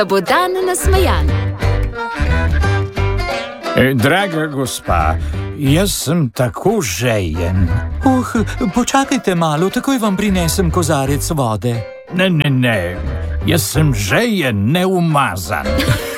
Da bo dan nasmejan. Draga gospa, jaz sem tako žejen. Počakajte malo, takoj vam prinesem kozarec vode. Ne, jaz sem žejen, ne umazan.